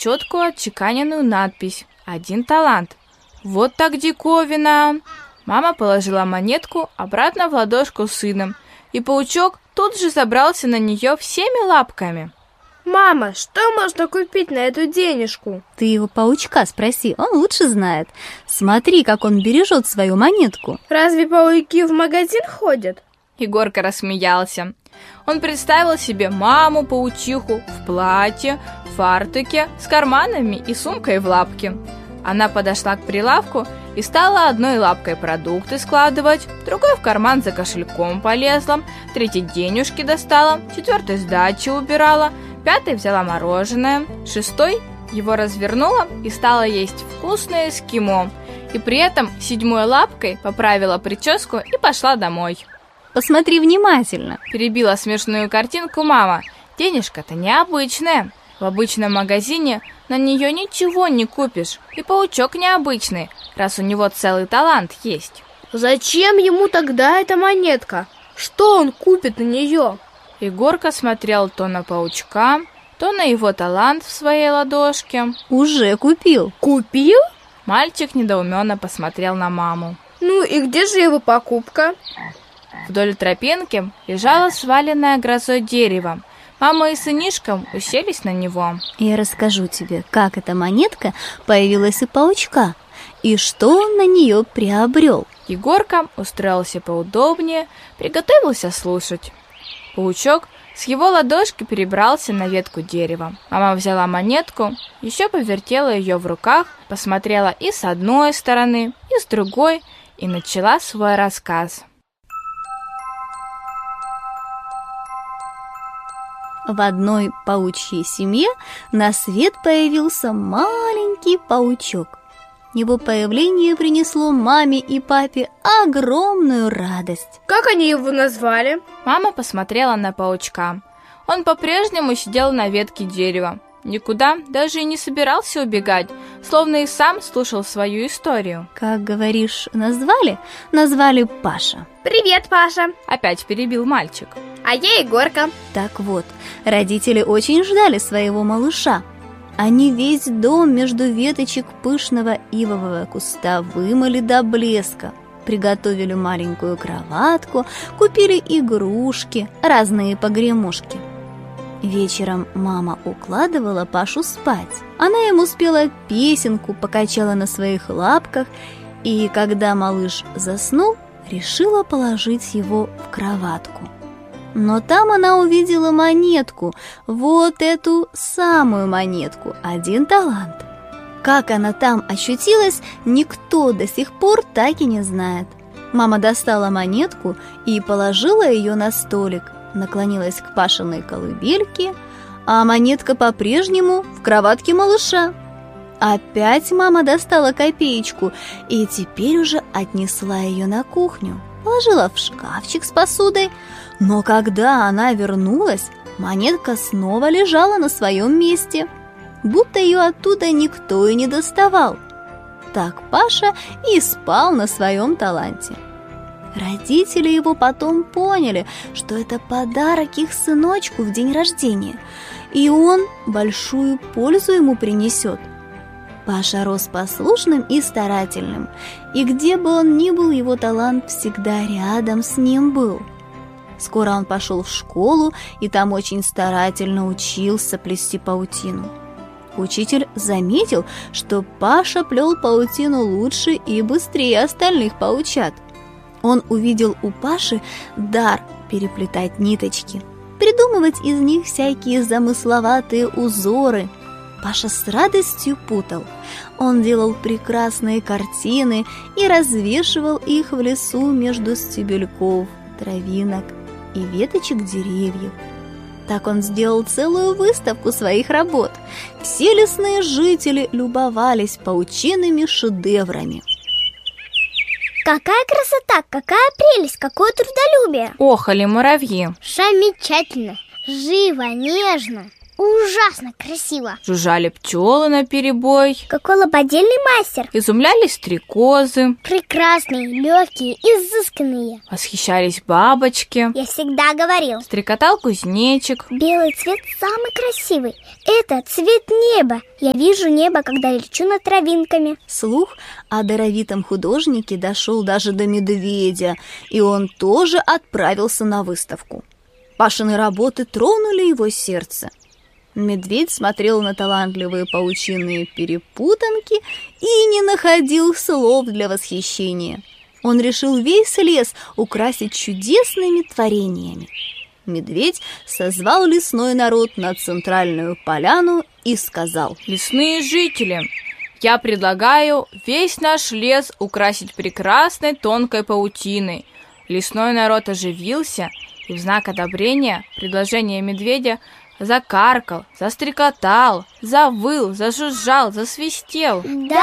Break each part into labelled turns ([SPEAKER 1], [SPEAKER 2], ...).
[SPEAKER 1] четкую отчеканенную надпись «1 талант». Вот так диковина! Мама положила монетку обратно в ладошку сына, и паучок тут же забрался на нее всеми лапками.
[SPEAKER 2] Мама, что можно купить на эту денежку?
[SPEAKER 3] Ты его паучка спроси, он лучше знает. Смотри, как он бережет свою монетку.
[SPEAKER 2] Разве пауки в магазин ходят?
[SPEAKER 1] Егорка рассмеялся. Он представил себе маму-паучиху в платье, фартуке, с карманами и сумкой в лапке. Она подошла к прилавку и стала одной лапкой продукты складывать, другой в карман за кошельком полезла, третьей денежки достала, четвертой сдачи убирала, пятой взяла мороженое, шестой его развернула и стала есть вкусное эскимо, и при этом седьмой лапкой поправила прическу и пошла домой.
[SPEAKER 3] Посмотри внимательно.
[SPEAKER 1] Перебила смешную картинку мама. Денежка-то необычная. В обычном магазине на нее ничего не купишь. И паучок необычный, раз у него целый талант есть.
[SPEAKER 2] Зачем ему тогда эта монетка? Что он купит на нее?
[SPEAKER 1] Егорка смотрел то на паучка, то на его талант в своей ладошке.
[SPEAKER 3] Уже купил.
[SPEAKER 2] Купил?
[SPEAKER 1] Мальчик недоуменно посмотрел на маму.
[SPEAKER 2] Ну и где же его покупка?
[SPEAKER 1] Вдоль тропинки лежало сваленное грозой дерево. Мама и сынишка уселись на него.
[SPEAKER 3] Я расскажу тебе, как эта монетка появилась у паучка и что он на нее приобрел.
[SPEAKER 1] Егорка устроился поудобнее, приготовился слушать. Паучок с его ладошки перебрался на ветку дерева. Мама взяла монетку, еще повертела ее в руках, посмотрела и с одной стороны, и с другой, и начала свой рассказ.
[SPEAKER 3] В одной паучьей семье на свет появился маленький паучок. Его появление принесло маме и папе огромную радость.
[SPEAKER 2] Как они его назвали?
[SPEAKER 1] Мама посмотрела на паучка. Он по-прежнему сидел на ветке дерева. Никуда даже и не собирался убегать, словно и сам слушал свою историю.
[SPEAKER 3] Как говоришь, назвали? Назвали Паша.
[SPEAKER 2] Привет, Паша.
[SPEAKER 1] Опять перебил мальчик.
[SPEAKER 2] А я Егорка.
[SPEAKER 3] Так вот, родители очень ждали своего малыша. Они весь дом между веточек пышного ивового куста вымыли до блеска, приготовили маленькую кроватку, купили игрушки, разные погремушки. Вечером мама укладывала Пашу спать. Она ему спела песенку, покачала на своих лапках, и когда малыш заснул, решила положить его в кроватку. Но там она увидела монетку, вот эту самую монетку, 1 талант. Как она там очутилась, никто до сих пор так и не знает. Мама достала монетку и положила ее на столик, наклонилась к Пашиной колыбельке, а монетка по-прежнему в кроватке малыша. Опять мама достала копеечку и теперь уже отнесла ее на кухню, положила в шкафчик с посудой, но когда она вернулась, монетка снова лежала на своем месте, будто ее оттуда никто и не доставал. Так Паша и спал на своем таланте. Родители его потом поняли, что это подарок их сыночку в день рождения, и он большую пользу ему принесет. Паша рос послушным и старательным, и где бы он ни был, его талант всегда рядом с ним был. Скоро он пошел в школу и там очень старательно учился плести паутину. Учитель заметил, что Паша плел паутину лучше и быстрее остальных паучат. Он увидел у Паши дар переплетать ниточки, придумывать из них всякие замысловатые узоры. Паша с радостью путал. Он делал прекрасные картины и развешивал их в лесу между стебельков, травинок и веточек деревьев. Так он сделал целую выставку своих работ. Все лесные жители любовались паучиными шедеврами.
[SPEAKER 4] Какая красота, какая прелесть, какое трудолюбие!
[SPEAKER 1] Охали муравьи.
[SPEAKER 4] Замечательно, живо, нежно. ужасно красиво.
[SPEAKER 1] Жужжали пчелы наперебой,
[SPEAKER 4] Какой лободельный мастер.
[SPEAKER 1] изумлялись стрекозы,
[SPEAKER 4] Прекрасные, легкие, изысканные.
[SPEAKER 1] восхищались бабочки,
[SPEAKER 4] Я всегда говорил,
[SPEAKER 1] стрекотал кузнечик.
[SPEAKER 4] белый цвет самый красивый. Это цвет неба. Я вижу небо, когда лечу над травинками.
[SPEAKER 3] Слух о даровитом художнике дошел даже до медведя, и он тоже отправился на выставку. Пашины работы тронули его сердце. Медведь смотрел на талантливые паучиные перепутанки и не находил слов для восхищения. Он решил весь лес украсить чудесными творениями. Медведь созвал лесной народ на центральную поляну и сказал:
[SPEAKER 1] Лесные жители, я предлагаю весь наш лес украсить прекрасной тонкой паутиной. Лесной народ оживился, и в знак одобрения предложение медведя закаркал, застрекотал, завыл, зажужжал, засвистел.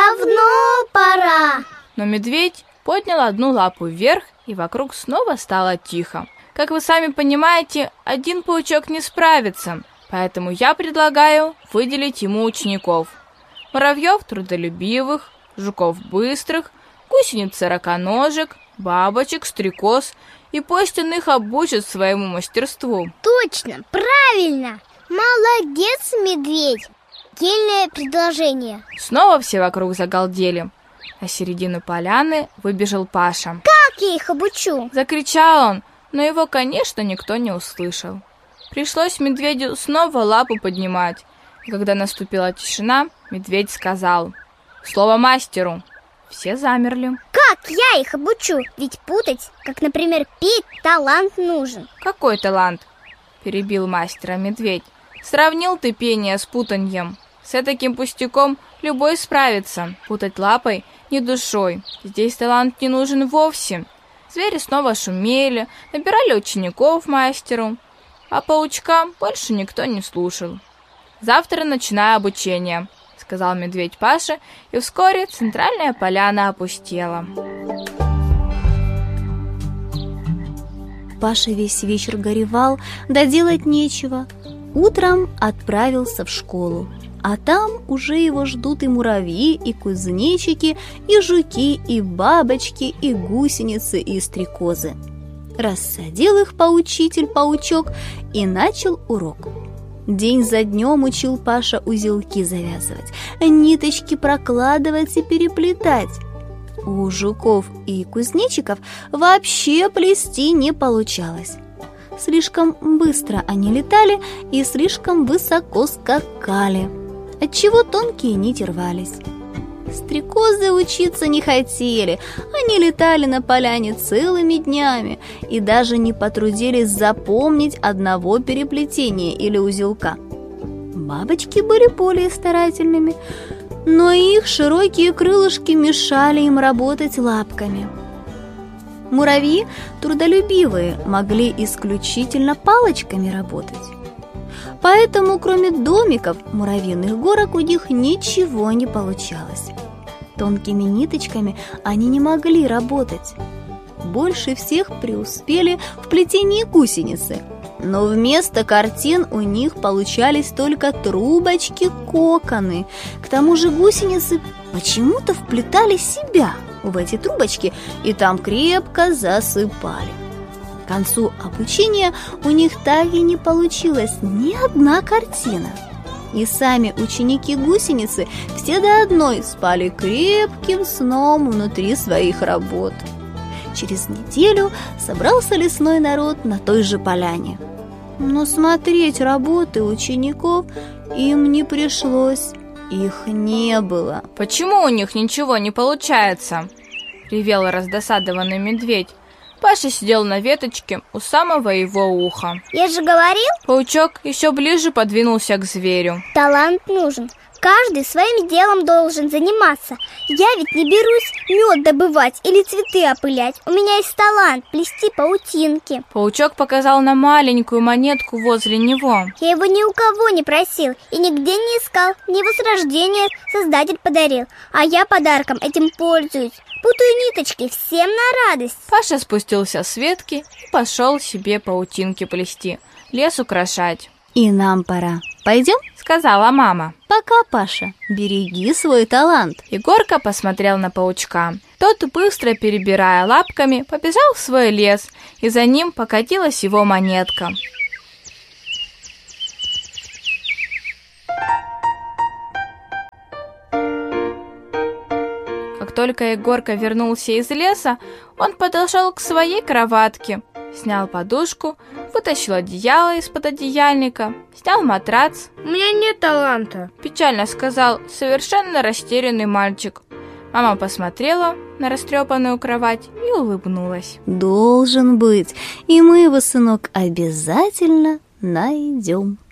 [SPEAKER 4] Давно пора.
[SPEAKER 1] Но медведь поднял одну лапу вверх, и вокруг снова стало тихо. Как вы сами понимаете, один паучок не справится, поэтому я предлагаю выделить ему учеников. Муравьев трудолюбивых, жуков быстрых, гусениц сороконожек, бабочек, стрекоз, и пусть он их обучит своему мастерству.
[SPEAKER 4] Точно, правильно. Молодец, медведь. Дельное предложение.
[SPEAKER 1] Снова все вокруг загалдели. На середину поляны выбежал Паша.
[SPEAKER 4] Как я их обучу?
[SPEAKER 1] Закричал он, но его, конечно, никто не услышал. Пришлось медведю снова лапу поднимать. И когда наступила тишина, медведь сказал: «Слово мастеру». Все замерли.
[SPEAKER 4] Как я их обучу? Ведь путать, как, например, петь, талант нужен.
[SPEAKER 1] «Какой талант?» – перебил мастера медведь. «Сравнил ты пение с путаньем. С таким пустяком любой справится. Путать лапой не душой. Здесь талант не нужен вовсе». Звери снова шумели, набирали учеников мастеру, а паучка больше никто не слушал. «Завтра начинаю обучение», — сказал медведь Паше, и вскоре центральная поляна опустела.
[SPEAKER 3] Паша весь вечер горевал, да делать нечего. Утром отправился в школу, а там уже его ждут и муравьи, и кузнечики, и жуки, и бабочки, и гусеницы, и стрекозы. Рассадил их поучитель-паучок и начал урок. День за днем учил Паша узелки завязывать, ниточки прокладывать и переплетать. У жуков и кузнечиков вообще плести не получалось. Слишком быстро они летали и слишком высоко скакали, отчего тонкие нити рвались. Стрекозы учиться не хотели, они летали на поляне целыми днями и даже не потрудились запомнить одного переплетения или узелка. Бабочки были более старательными, но их широкие крылышки мешали им работать лапками. Муравьи, трудолюбивые, могли исключительно палочками работать. Поэтому, кроме домиков, муравьиных горок у них ничего не получалось. Тонкими ниточками они не могли работать. Больше всех преуспели в плетении гусеницы, но вместо картин у них получались только трубочки-коконы. К тому же гусеницы почему-то вплетали себя в эти трубочки и там крепко засыпали. К концу обучения у них так и не получилась ни одна картина. И сами ученики-гусеницы все до одной спали крепким сном внутри своих работ. Через неделю собрался лесной народ на той же поляне. Но смотреть работы учеников им не пришлось, их не было.
[SPEAKER 1] «Почему у них ничего не получается?» — ревел раздосадованный медведь. Паша сидел на веточке у самого его уха.
[SPEAKER 4] Я же говорил,
[SPEAKER 1] Паучок еще ближе подвинулся к зверю.
[SPEAKER 4] талант нужен. Каждый своим делом должен заниматься. Я ведь не берусь мед добывать или цветы опылять. У меня есть талант плести паутинки.
[SPEAKER 1] Паучок показал на маленькую монетку возле него.
[SPEAKER 4] Я его ни у кого не просил и нигде не искал. Мне возрождение Создатель подарил, а я подарком этим пользуюсь. Путаю ниточки всем на радость.
[SPEAKER 1] Паша спустился с ветки и пошел себе паутинки плести, лес украшать.
[SPEAKER 3] И нам пора. Пойдем?
[SPEAKER 1] сказала мама.
[SPEAKER 3] Пока, Паша, береги свой талант.
[SPEAKER 1] Егорка посмотрел на паучка. Тот, быстро перебирая лапками, побежал в свой лес, и за ним покатилась его монетка. Как только Егорка вернулся из леса, он подошел к своей кроватке, снял подушку, вытащил одеяло из-под одеяльника, снял матрац.
[SPEAKER 2] У меня нет таланта.
[SPEAKER 1] Печально сказал совершенно растерянный мальчик. Мама посмотрела на растрепанную кровать и улыбнулась.
[SPEAKER 3] Должен быть, и мы его, сынок, обязательно найдем.